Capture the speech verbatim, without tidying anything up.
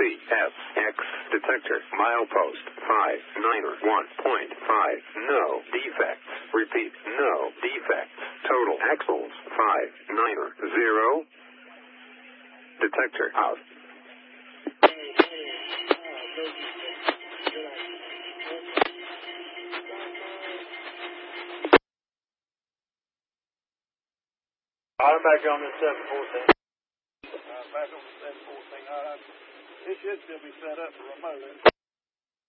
C S X detector milepost five nine one point five. No defects. Repeat, no defects. Total axles five nine zero. Detector out. I'm back on the seven fourteen. Uh, back on the seven fourteen. Uh, it should still be set up for remote.